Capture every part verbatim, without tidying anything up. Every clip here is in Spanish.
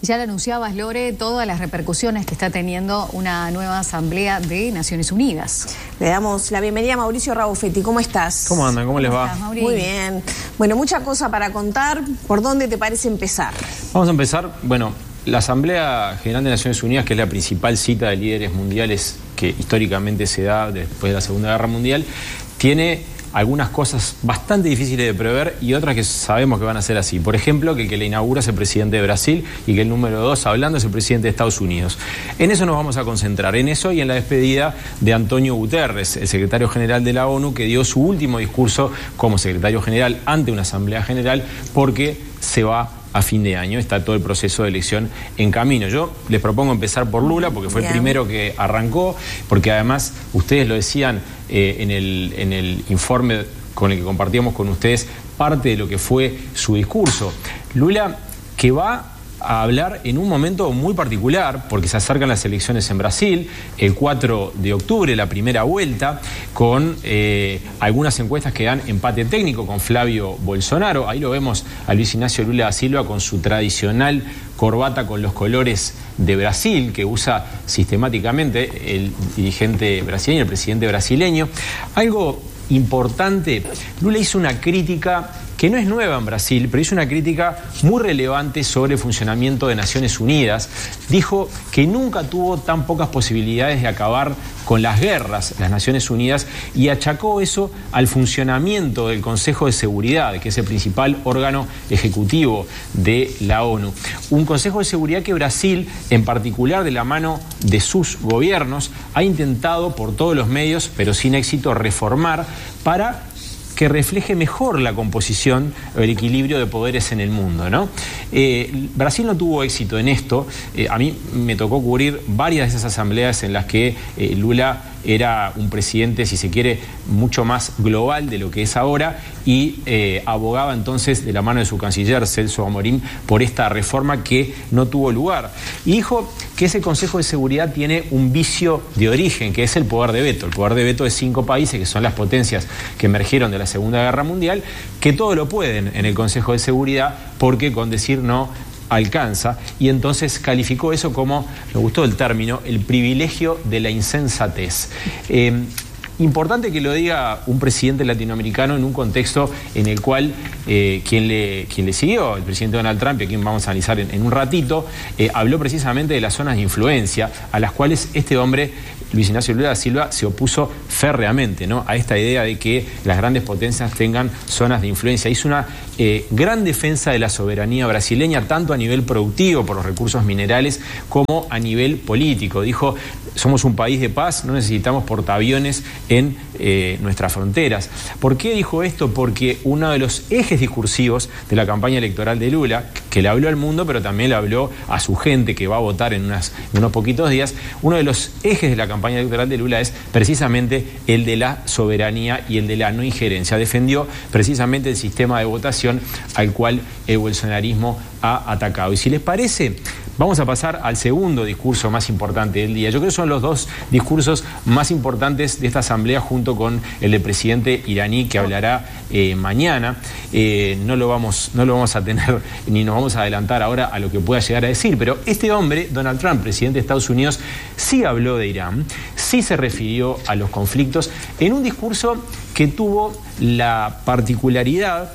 Ya le anunciabas, Lore, todas las repercusiones que está teniendo una nueva asamblea de Naciones Unidas. Le damos la bienvenida a Mauricio Rabofetti. ¿Cómo estás? ¿Cómo andan? ¿Cómo les va? ¿Cómo estás, Mauricio? Muy bien. Bueno, mucha cosa para contar. ¿Por dónde te parece empezar? Vamos a empezar, bueno, la Asamblea General de Naciones Unidas, que es la principal cita de líderes mundiales que históricamente se da después de la Segunda Guerra Mundial, tiene algunas cosas bastante difíciles de prever y otras que sabemos que van a ser así. Por ejemplo, que el que la inaugura es el presidente de Brasil y que el número dos hablando es el presidente de Estados Unidos. En eso nos vamos a concentrar, en eso y en la despedida de Antonio Guterres, el secretario general de la ONU, que dio su último discurso como secretario general ante una asamblea general porque se va a fin de año, está todo el proceso de elección en camino. Yo les propongo empezar por Lula, porque fue Bien. el primero que arrancó, porque además, ustedes lo decían eh, en, el, en el informe con el que compartíamos con ustedes, parte de lo que fue su discurso. Lula, que va a hablar en un momento muy particular, porque se acercan las elecciones en Brasil, el cuatro de octubre, la primera vuelta, con eh, algunas encuestas que dan empate técnico con Flavio Bolsonaro. Ahí lo vemos a Luis Ignacio Lula da Silva con su tradicional corbata con los colores de Brasil, que usa sistemáticamente el dirigente brasileño, el presidente brasileño. Algo importante, Lula hizo una crítica que no es nueva en Brasil, pero hizo una crítica muy relevante sobre el funcionamiento de Naciones Unidas. Dijo que nunca tuvo tan pocas posibilidades de acabar con las guerras, las Naciones Unidas, y achacó eso al funcionamiento del Consejo de Seguridad, que es el principal órgano ejecutivo de la ONU. Un Consejo de Seguridad que Brasil, en particular de la mano de sus gobiernos, ha intentado por todos los medios, pero sin éxito, reformar para que refleje mejor la composición o el equilibrio de poderes en el mundo, ¿no? Eh, Brasil no tuvo éxito en esto. Eh, a mí me tocó cubrir varias de esas asambleas en las que eh, Lula era un presidente, si se quiere, mucho más global de lo que es ahora y eh, abogaba entonces de la mano de su canciller, Celso Amorim, por esta reforma que no tuvo lugar. Y dijo que ese Consejo de Seguridad tiene un vicio de origen, que es el poder de veto. El poder de veto de cinco países, que son las potencias que emergieron de la Segunda Guerra Mundial, que todo lo pueden en el Consejo de Seguridad porque con decir no alcanza, y entonces calificó eso como, me gustó el término, el privilegio de la insensatez. Eh, Importante que lo diga un presidente latinoamericano en un contexto en el cual eh, quien, le, quien le siguió, el presidente Donald Trump, y a quien vamos a analizar en, en un ratito, eh, habló precisamente de las zonas de influencia a las cuales este hombre, Luis Ignacio Lula da Silva, se opuso férreamente, ¿no?, a esta idea de que las grandes potencias tengan zonas de influencia. Hizo una eh, gran defensa de la soberanía brasileña, tanto a nivel productivo por los recursos minerales como a nivel político. Dijo, somos un país de paz, no necesitamos portaaviones en eh, nuestras fronteras. ¿Por qué dijo esto? Porque uno de los ejes discursivos de la campaña electoral de Lula, que le habló al mundo, pero también le habló a su gente que va a votar en, unas, en unos poquitos días, uno de los ejes de la campaña electoral de Lula es precisamente el de la soberanía y el de la no injerencia. Defendió precisamente el sistema de votación al cual el bolsonarismo ha atacado. Y si les parece, vamos a pasar al segundo discurso más importante del día. Yo creo que son los dos discursos más importantes de esta asamblea, junto con el del presidente iraní, que hablará eh, mañana. Eh, no lo vamos, no lo vamos a tener, ni nos vamos a adelantar ahora a lo que pueda llegar a decir, pero este hombre, Donald Trump, presidente de Estados Unidos, sí habló de Irán, sí se refirió a los conflictos, en un discurso que tuvo la particularidad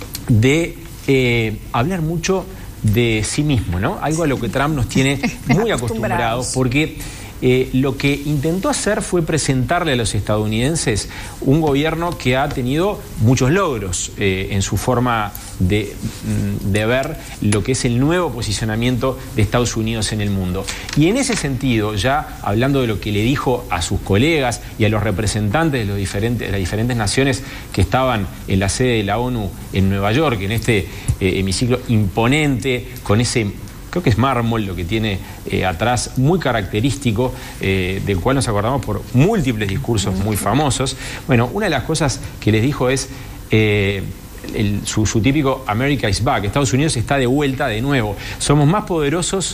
de eh, hablar mucho de sí mismo, ¿no? Algo a lo que Trump nos tiene muy acostumbrados, porque eh, lo que intentó hacer fue presentarle a los estadounidenses un gobierno que ha tenido muchos logros eh, en su forma de, de ver lo que es el nuevo posicionamiento de Estados Unidos en el mundo. Y en ese sentido, ya hablando de lo que le dijo a sus colegas y a los representantes de, los diferentes, de las diferentes naciones que estaban en la sede de la ONU en Nueva York, en este eh, hemiciclo imponente, con ese, creo que es mármol lo que tiene eh, atrás, muy característico, eh, del cual nos acordamos por múltiples discursos muy famosos. Bueno, una de las cosas que les dijo es eh, El, su, su típico America is back, Estados Unidos está de vuelta de nuevo, somos más poderosos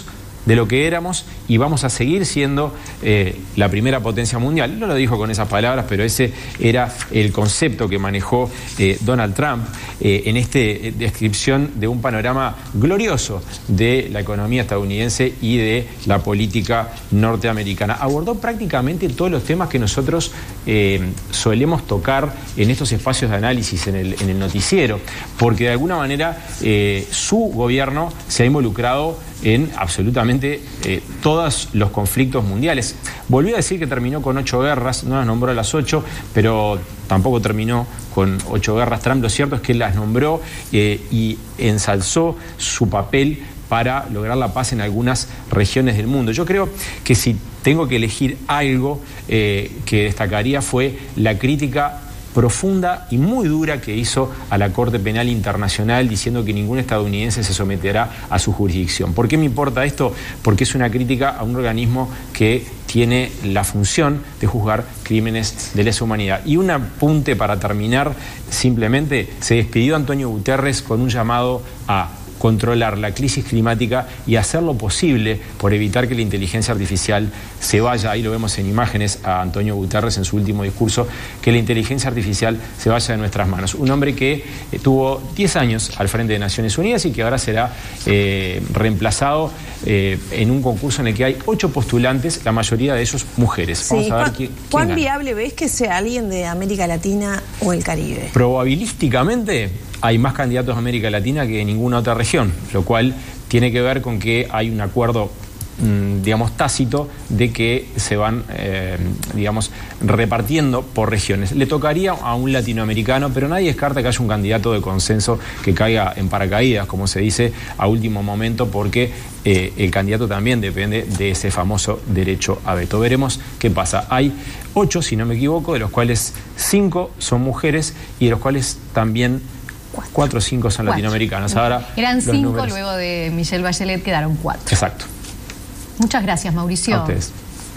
de lo que éramos y vamos a seguir siendo eh, la primera potencia mundial. No lo dijo con esas palabras, pero ese era el concepto que manejó eh, Donald Trump eh, en esta eh, descripción de un panorama glorioso de la economía estadounidense y de la política norteamericana. Abordó prácticamente todos los temas que nosotros eh, solemos tocar en estos espacios de análisis en el, en el noticiero, porque de alguna manera eh, su gobierno se ha involucrado en absolutamente eh, todos los conflictos mundiales. Volvió a decir que terminó con ocho guerras, no las nombró a las ocho, pero tampoco terminó con ocho guerras Trump. Lo cierto es que las nombró eh, y ensalzó su papel para lograr la paz en algunas regiones del mundo. Yo creo que si tengo que elegir algo eh, que destacaría fue la crítica profunda y muy dura que hizo a la Corte Penal Internacional diciendo que ningún estadounidense se someterá a su jurisdicción. ¿Por qué me importa esto? Porque es una crítica a un organismo que tiene la función de juzgar crímenes de lesa humanidad. Y un apunte para terminar, simplemente se despidió Antonio Guterres con un llamado a controlar la crisis climática y hacer lo posible por evitar que la inteligencia artificial se vaya, ahí lo vemos en imágenes a Antonio Guterres en su último discurso, que la inteligencia artificial se vaya de nuestras manos. Un hombre que eh, tuvo diez años al frente de Naciones Unidas y que ahora será eh, reemplazado eh, en un concurso en el que hay ocho postulantes, la mayoría de ellos mujeres. Vamos sí, a ver ¿cuán, quién, ¿cuán quién viable ves que sea alguien de América Latina o el Caribe? Probabilísticamente hay más candidatos de América Latina que de ninguna otra región, lo cual tiene que ver con que hay un acuerdo, mmm, digamos, tácito de que se van, eh, digamos, repartiendo por regiones. Le tocaría a un latinoamericano, pero nadie descarta que haya un candidato de consenso que caiga en paracaídas, como se dice, a último momento, porque eh, el candidato también depende de ese famoso derecho a veto. Veremos qué pasa. Hay ocho, si no me equivoco, de los cuales cinco son mujeres y de los cuales también cuatro o cinco son cuatro. latinoamericanos. Ahora eran cinco, números... luego de Michelle Bachelet quedaron cuatro. Exacto. Muchas gracias, Mauricio. A ustedes.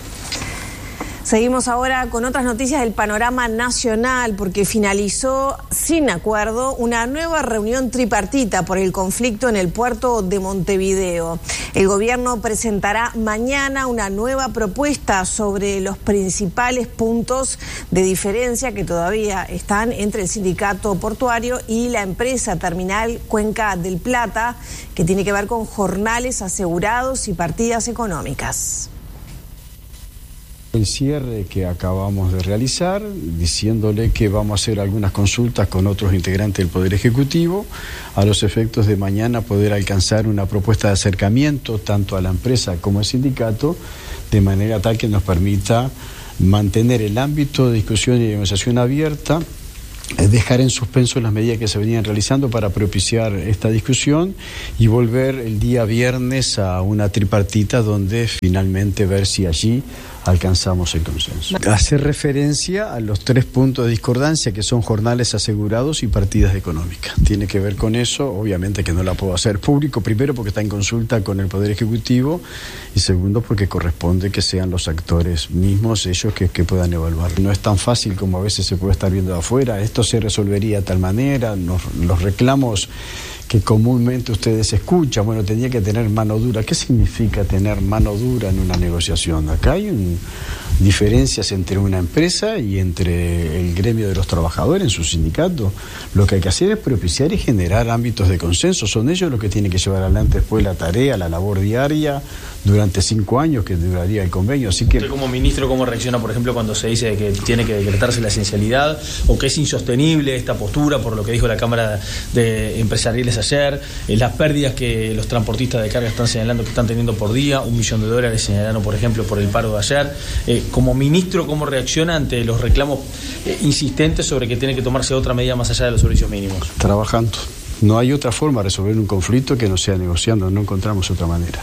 Seguimos ahora con otras noticias del panorama nacional, porque finalizó sin acuerdo una nueva reunión tripartita por el conflicto en el puerto de Montevideo. El gobierno presentará mañana una nueva propuesta sobre los principales puntos de diferencia que todavía están entre el sindicato portuario y la empresa terminal Cuenca del Plata, que tiene que ver con jornales asegurados y partidas económicas. El cierre que acabamos de realizar, diciéndole que vamos a hacer algunas consultas con otros integrantes del Poder Ejecutivo, a los efectos de mañana poder alcanzar una propuesta de acercamiento tanto a la empresa como al sindicato, de manera tal que nos permita mantener el ámbito de discusión y negociación abierta, dejar en suspenso las medidas que se venían realizando para propiciar esta discusión y volver el día viernes a una tripartita donde finalmente ver si allí alcanzamos el consenso. Hacer referencia a los tres puntos de discordancia que son jornales asegurados y partidas económicas. Tiene que ver con eso, obviamente que no la puedo hacer público, primero porque está en consulta con el Poder Ejecutivo y segundo porque corresponde que sean los actores mismos ellos que, que puedan evaluar. No es tan fácil como a veces se puede estar viendo de afuera, esto se resolvería de tal manera, nos, los reclamos que comúnmente ustedes escuchan, bueno, tenía que tener mano dura. ¿Qué significa tener mano dura en una negociación? Acá hay un, diferencias entre una empresa y entre el gremio de los trabajadores en su sindicato. Lo que hay que hacer es propiciar y generar ámbitos de consenso. Son ellos los que tienen que llevar adelante después la tarea, la labor diaria, durante cinco años que duraría el convenio. Así que... ¿Usted como ministro cómo reacciona, por ejemplo, cuando se dice que tiene que decretarse la esencialidad o que es insostenible esta postura por lo que dijo la Cámara de Empresariales ayer, eh, las pérdidas que los transportistas de carga están señalando que están teniendo por día, un millón de dólares señalaron, por ejemplo, por el paro de ayer? Eh, como ministro, ¿cómo reacciona ante los reclamos eh, insistentes sobre que tiene que tomarse otra medida más allá de los servicios mínimos? Trabajando. No hay otra forma de resolver un conflicto que no sea negociando, no encontramos otra manera.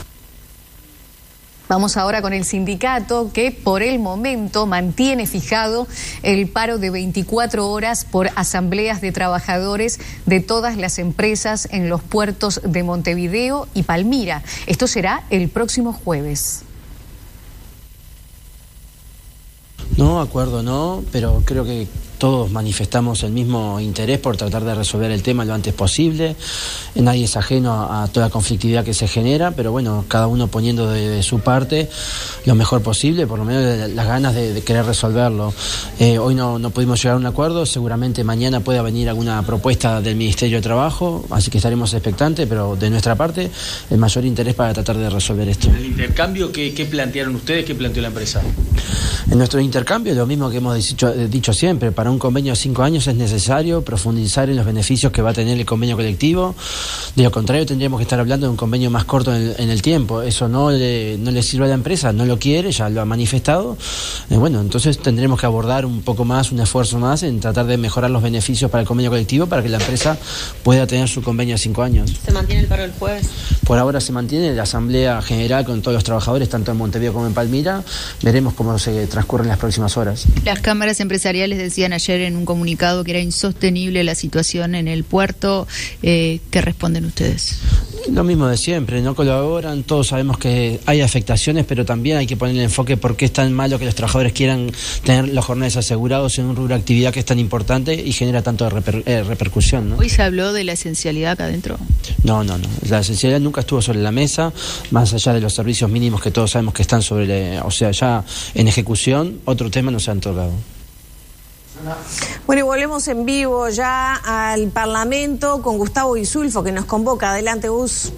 Vamos ahora con el sindicato que por el momento mantiene fijado el paro de veinticuatro horas por asambleas de trabajadores de todas las empresas en los puertos de Montevideo y Palmira. Esto será el próximo jueves. No, acuerdo no, pero creo que todos manifestamos el mismo interés por tratar de resolver el tema lo antes posible. Nadie es ajeno a toda conflictividad que se genera, pero bueno, cada uno poniendo de, de su parte lo mejor posible, por lo menos las ganas de, de querer resolverlo. Eh, hoy no, no pudimos llegar a un acuerdo, seguramente mañana pueda venir alguna propuesta del Ministerio de Trabajo, así que estaremos expectantes, pero de nuestra parte el mayor interés para tratar de resolver esto. ¿El intercambio qué, qué plantearon ustedes, qué planteó la empresa? En nuestro intercambio, lo mismo que hemos dicho, dicho siempre, para un convenio de cinco años es necesario profundizar en los beneficios que va a tener el convenio colectivo. De lo contrario, tendríamos que estar hablando de un convenio más corto en el, en el tiempo. Eso no le, no le sirve a la empresa, no lo quiere, ya lo ha manifestado. Eh, bueno, entonces tendremos que abordar un poco más, un esfuerzo más en tratar de mejorar los beneficios para el convenio colectivo para que la empresa pueda tener su convenio de cinco años. ¿Se mantiene el paro del jueves? Por ahora se mantiene la asamblea general con todos los trabajadores, tanto en Montevideo como en Palmira. Veremos cómo se transcurren las próximas horas. Las cámaras empresariales decían ayer en un comunicado que era insostenible la situación en el puerto. Eh, ¿Qué responden ustedes? Lo mismo de siempre, no colaboran, todos sabemos que hay afectaciones, pero también hay que poner el enfoque por qué es tan malo que los trabajadores quieran tener los jornales asegurados en un rubro de actividad que es tan importante y genera tanto reper, eh, repercusión, ¿no? ¿Hoy se habló de la esencialidad acá adentro? No, no, no. La esencialidad nunca estuvo sobre la mesa, más allá de los servicios mínimos que todos sabemos que están sobre, la, o sea, ya en ejecución, otro tema no se han tocado. Bueno, y volvemos en vivo ya al Parlamento con Gustavo Isulfo, que nos convoca. Adelante, Gus.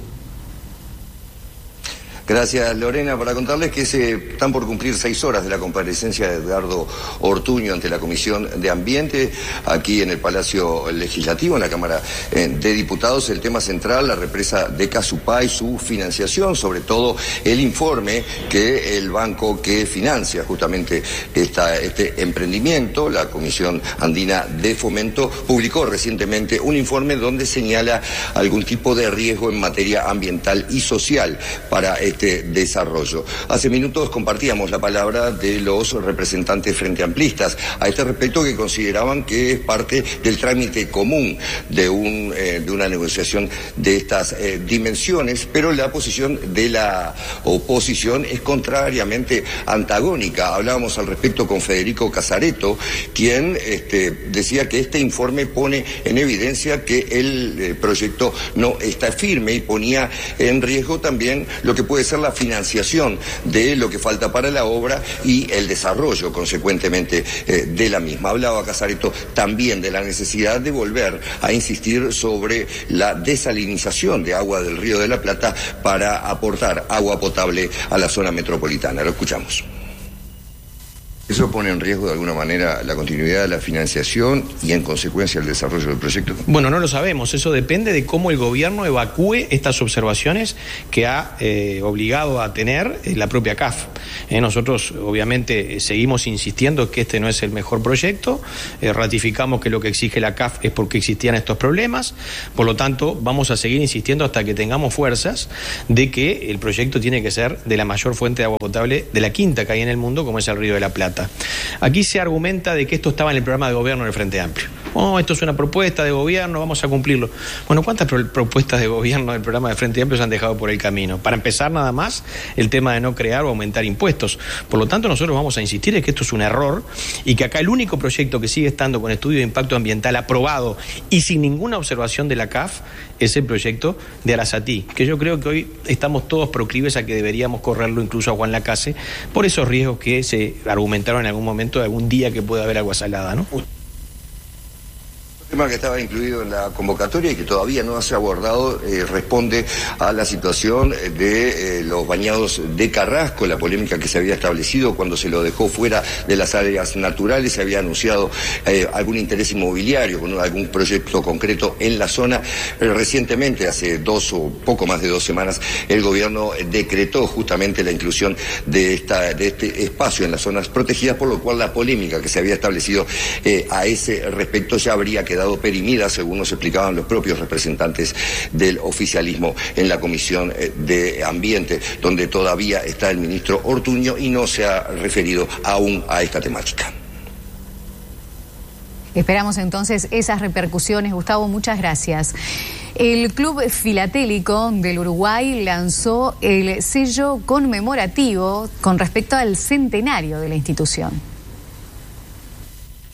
Gracias, Lorena. Para contarles que se están por cumplir seis horas de la comparecencia de Edgardo Ortuño ante la Comisión de Ambiente aquí en el Palacio Legislativo, en la Cámara de Diputados. El tema central, la represa de Casupá y su financiación, sobre todo el informe que el banco que financia justamente esta, este emprendimiento, la Comisión Andina de Fomento, publicó recientemente un informe donde señala algún tipo de riesgo en materia ambiental y social para este Este desarrollo. Hace minutos compartíamos la palabra de los representantes frente amplistas a este respecto, que consideraban que es parte del trámite común de, un, eh, de una negociación de estas eh, dimensiones, pero la posición de la oposición es contrariamente antagónica. Hablábamos al respecto con Federico Casareto, quien este, decía que este informe pone en evidencia que el eh, proyecto no está firme y ponía en riesgo también lo que puede ser la financiación de lo que falta para la obra y el desarrollo, consecuentemente, eh, de la misma. Hablaba Casareto también de la necesidad de volver a insistir sobre la desalinización de agua del Río de la Plata para aportar agua potable a la zona metropolitana. Lo escuchamos. ¿Eso pone en riesgo de alguna manera la continuidad de la financiación y en consecuencia el desarrollo del proyecto? Bueno, no lo sabemos, eso depende de cómo el gobierno evacúe estas observaciones que ha eh, obligado a tener eh, la propia C A F. Eh, nosotros obviamente eh, seguimos insistiendo que este no es el mejor proyecto, eh, ratificamos que lo que exige la C A F es porque existían estos problemas, por lo tanto vamos a seguir insistiendo hasta que tengamos fuerzas de que el proyecto tiene que ser de la mayor fuente de agua potable de la quinta que hay en el mundo, como es el Río de la Plata. Aquí se argumenta de que esto estaba en el programa de gobierno del Frente Amplio. Oh, esto es una propuesta de gobierno, vamos a cumplirlo. Bueno, ¿cuántas pro propuestas de gobierno del programa de Frente Amplio se han dejado por el camino? Para empezar, nada más, el tema de no crear o aumentar impuestos. Por lo tanto, nosotros vamos a insistir en que esto es un error y que acá el único proyecto que sigue estando con estudio de impacto ambiental aprobado y sin ninguna observación de la C A F es el proyecto de Arasatí, que yo creo que hoy estamos todos proclives a que deberíamos correrlo incluso a Juan Lacase por esos riesgos que se argumentaron en algún momento de algún día que pueda haber agua salada, ¿no? El tema que estaba incluido en la convocatoria y que todavía no se ha abordado eh, responde a la situación de eh, los bañados de Carrasco, la polémica que se había establecido cuando se lo dejó fuera de las áreas naturales. Se había anunciado eh, algún interés inmobiliario con algún proyecto concreto en la zona. Eh, recientemente, hace dos o poco más de dos semanas, el gobierno decretó justamente la inclusión de, esta, de este espacio en las zonas protegidas, por lo cual la polémica que se había establecido eh, a ese respecto ya habría quedado quedado perimida, según nos explicaban los propios representantes del oficialismo en la Comisión de Ambiente, donde todavía está el ministro Ortuño y no se ha referido aún a esta temática. Esperamos entonces esas repercusiones. Gustavo, muchas gracias. El Club Filatélico del Uruguay lanzó el sello conmemorativo con respecto al centenario de la institución.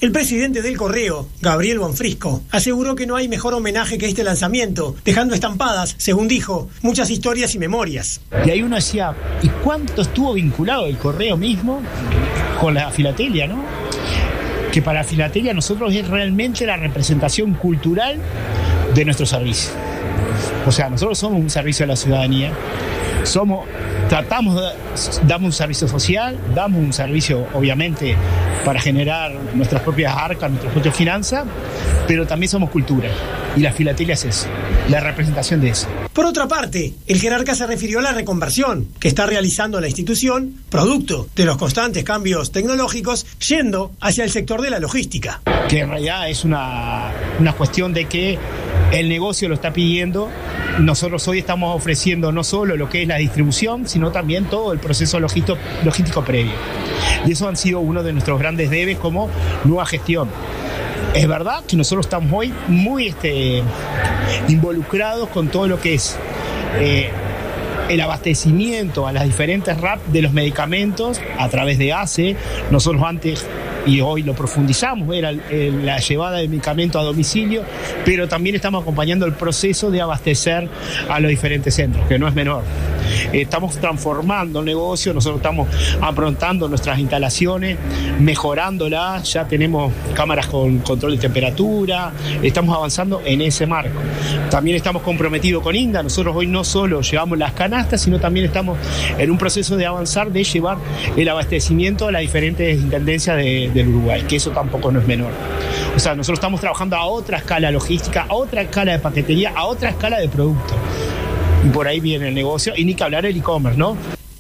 El presidente del Correo, Gabriel Bonfrisco, aseguró que no hay mejor homenaje que este lanzamiento, dejando estampadas, según dijo, muchas historias y memorias. Y ahí uno decía, ¿y cuánto estuvo vinculado el Correo mismo con la filatelia, no? Que para la filatelia nosotros es realmente la representación cultural de nuestro servicio. O sea, nosotros somos un servicio a la ciudadanía, somos, tratamos de, damos un servicio social, damos un servicio obviamente para generar nuestras propias arcas, nuestras propias finanzas, pero también somos cultura. Y la filatelia es eso, la representación de eso. Por otra parte, el jerarca se refirió a la reconversión que está realizando la institución, producto de los constantes cambios tecnológicos, yendo hacia el sector de la logística. Que en realidad es una, una cuestión de que el negocio lo está pidiendo. Nosotros hoy estamos ofreciendo no solo lo que es la distribución, sino también todo el proceso logístico, logístico previo. Y eso han sido uno de nuestros grandes debes como nueva gestión. Es verdad que nosotros estamos hoy muy este, involucrados con todo lo que es eh, el abastecimiento a las diferentes R A P de los medicamentos a través de A C E. Nosotros antes, y hoy lo profundizamos, era el, el, la llevada de medicamentos a domicilio, pero también estamos acompañando el proceso de abastecer a los diferentes centros, que no es menor. Estamos transformando el negocio, nosotros estamos aprontando nuestras instalaciones, mejorándolas, ya tenemos cámaras con control de temperatura, estamos avanzando en ese marco. También estamos comprometidos con INDA, nosotros hoy no solo llevamos las canastas, sino también estamos en un proceso de avanzar, de llevar el abastecimiento a las diferentes intendencias de, del Uruguay, que eso tampoco no es menor. O sea, nosotros estamos trabajando a otra escala logística, a otra escala de paquetería, a otra escala de producto. Y por ahí viene el negocio, y ni que hablar del e-commerce, ¿no?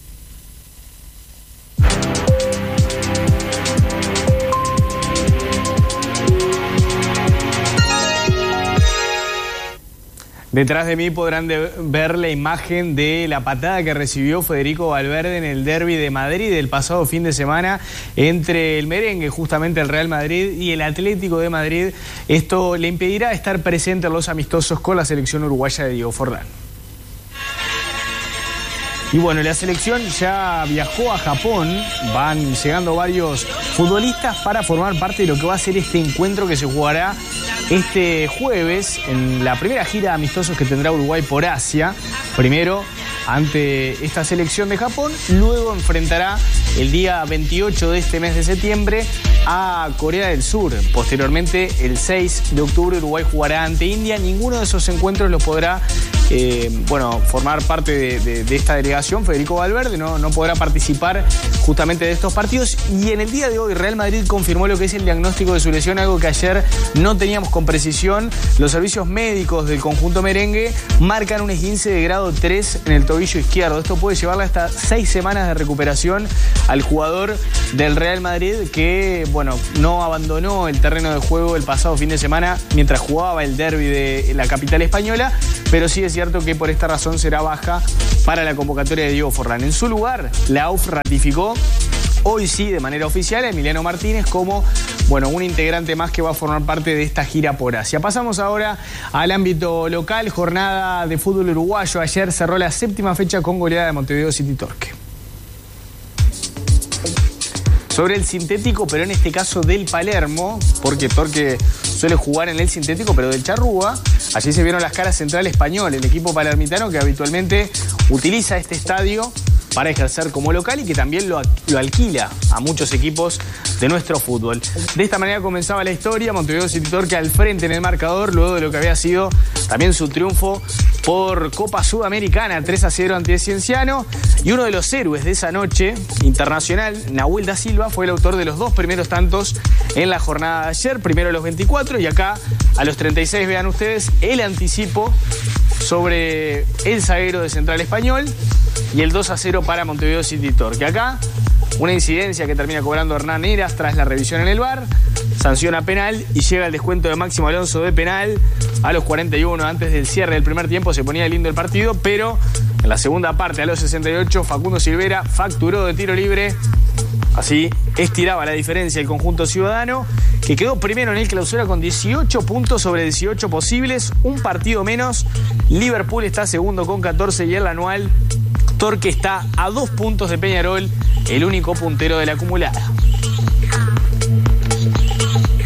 Detrás de mí podrán de ver la imagen de la patada que recibió Federico Valverde en el derbi de Madrid el pasado fin de semana entre el merengue, justamente el Real Madrid, y el Atlético de Madrid. Esto le impedirá estar presente en los amistosos con la selección uruguaya de Diego Forlán. Y bueno, la selección ya viajó a Japón, van llegando varios futbolistas para formar parte de lo que va a ser este encuentro que se jugará este jueves en la primera gira de amistosos que tendrá Uruguay por Asia. Primero ante esta selección de Japón, luego enfrentará el día veintiocho de este mes de septiembre a Corea del Sur. Posteriormente, el seis de octubre, Uruguay jugará ante India. Ninguno de esos encuentros los podrá eh, bueno, formar parte de, de, de esta delegación. Federico Valverde no, no podrá participar justamente de estos partidos. Y en el día de hoy, Real Madrid confirmó lo que es el diagnóstico de su lesión, algo que ayer no teníamos con precisión. Los servicios médicos del conjunto merengue marcan un esguince de grado tres en el tobillo izquierdo. Esto puede llevarle hasta seis semanas de recuperación al jugador del Real Madrid, que bueno, no abandonó el terreno de juego el pasado fin de semana mientras jugaba el derbi de la capital española, pero sí es cierto que por esta razón será baja para la convocatoria de Diego Forlán. En su lugar, la U F ratificó hoy sí, de manera oficial, a Emiliano Martínez como, bueno, un integrante más que va a formar parte de esta gira por Asia. Pasamos ahora al ámbito local. Jornada de fútbol uruguayo. Ayer cerró la séptima fecha con goleada de Montevideo City Torque. Sobre el sintético, pero en este caso del Palermo, porque Torque suele jugar en el sintético, pero del Charrúa. Allí se vieron las caras Central Español, el equipo palermitano que habitualmente utiliza este estadio para ejercer como local y que también lo, lo alquila a muchos equipos de nuestro fútbol. De esta manera comenzaba la historia, Montevideo City Torque al frente en el marcador, luego de lo que había sido también su triunfo por Copa Sudamericana, tres a cero ante Cienciano, y uno de los héroes de esa noche internacional, Nahuel da Silva, fue el autor de los dos primeros tantos en la jornada de ayer, primero a los veinticuatro y acá a los treinta y seis, vean ustedes el anticipo sobre el zaguero de Central Español y el dos a cero para Montevideo City Torque. Acá una incidencia que termina cobrando Hernán Heras tras la revisión en el V A R, sanciona penal y llega el descuento de Máximo Alonso de penal a los cuarenta y uno. Antes del cierre del primer tiempo se ponía lindo el partido, pero en la segunda parte, a los sesenta y ocho, Facundo Silvera facturó de tiro libre. Así estiraba la diferencia el conjunto ciudadano, que quedó primero en el clausura con dieciocho puntos sobre dieciocho posibles, un partido menos. Liverpool está segundo con catorce y el anual Torque está a dos puntos de Peñarol, el único puntero de la acumulada.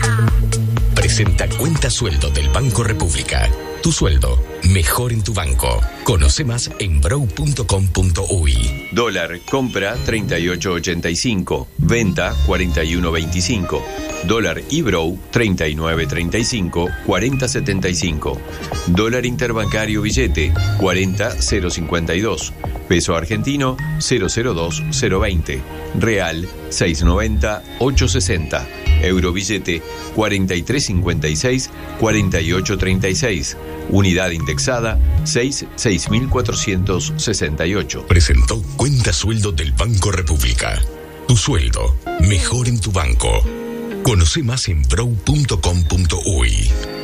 presenta Cuenta Sueldo del Banco República. Tu sueldo, mejor en tu banco. Conoce más en brow punto com punto uy. Dólar, compra treinta y ocho ochenta y cinco, venta cuarenta y uno veinticinco. Dólar Ibrow treinta y nueve treinta y cinco, cuarenta setenta y cinco. Dólar interbancario billete cuarenta cero cincuenta y dos. Peso argentino cero cero dos cero veinte. Real seiscientos noventa ochocientos sesenta. Euro billete cuarenta y tres cincuenta y seis, cuarenta y ocho treinta y seis. Unidad indexada seis mil cuatrocientos sesenta y ocho. Presentó Cuenta Sueldo del Banco República. Tu sueldo, mejor en tu banco. Conoce más en brow punto com punto uy.